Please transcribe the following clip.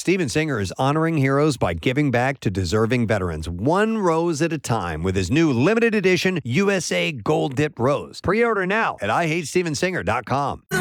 Steven Singer is honoring heroes by giving back to deserving veterans, one rose at a time, with his new limited edition USA Gold Dipped Rose. Pre-order now at IHateStevenSinger.com.